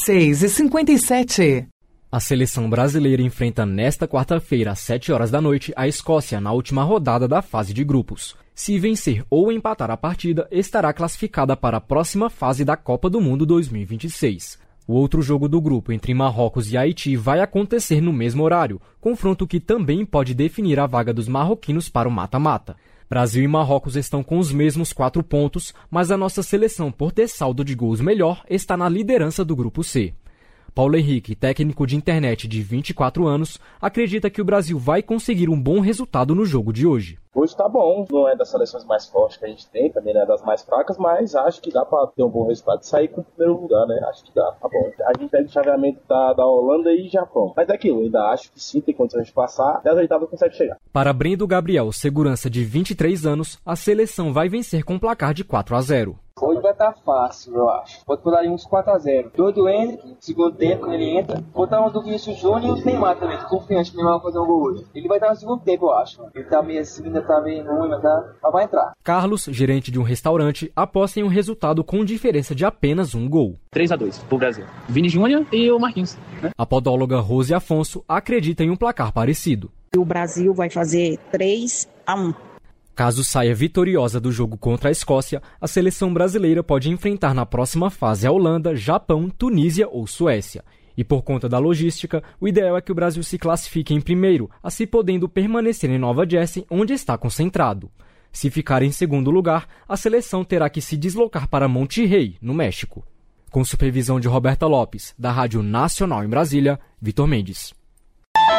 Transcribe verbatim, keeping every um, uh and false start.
seis e cinquenta e sete. A seleção brasileira enfrenta nesta quarta-feira, às sete horas da noite, a Escócia na última rodada da fase de grupos. Se vencer ou empatar a partida, estará classificada para a próxima fase da Copa do Mundo dois mil e vinte e seis. O outro jogo do grupo entre Marrocos e Haiti vai acontecer no mesmo horário, confronto que também pode definir a vaga dos marroquinos para o mata-mata. Brasil e Marrocos estão com os mesmos quatro pontos, mas a nossa seleção, por ter saldo de gols melhor, está na liderança do grupo C. Paulo Henrique, técnico de internet de vinte e quatro anos, acredita que o Brasil vai conseguir um bom resultado no jogo de hoje. Hoje tá bom, não é das seleções mais fortes que a gente tem, também não é das mais fracas, mas acho que dá pra ter um bom resultado e sair com o primeiro lugar, né? Acho que dá, tá bom. A gente pega o chaveamento da, da Holanda e Japão. Mas é aquilo, ainda acho que sim, tem condições de passar, até as oitavas consegue chegar. Para Brendo Gabriel, segurança de vinte e três anos, a seleção vai vencer com placar de quatro a zero. Hoje vai estar fácil, eu acho. Pode botar uns quatro a zero. Dois do Henrique, segundo tempo, quando ele entra. Botar um do Vinícius Júnior e o Neymar também. Tô confiante que o Neymar vai fazer um gol hoje. Ele vai estar no segundo tempo, eu acho. Ele tá meio assim, ainda tá meio ruim, mas, tá... mas vai entrar. Carlos, gerente de um restaurante, aposta em um resultado com diferença de apenas um gol. três a dois pro Brasil. Vini Júnior e o Marquinhos, né? A podóloga Rose Afonso acredita em um placar parecido. O Brasil vai fazer três a um. Caso saia vitoriosa do jogo contra a Escócia, a seleção brasileira pode enfrentar na próxima fase a Holanda, Japão, Tunísia ou Suécia. E por conta da logística, o ideal é que o Brasil se classifique em primeiro, assim podendo permanecer em Nova Jersey, onde está concentrado. Se ficar em segundo lugar, a seleção terá que se deslocar para Monterrey, no México. Com supervisão de Roberta Lopes, da Rádio Nacional em Brasília, Vitor Mendes.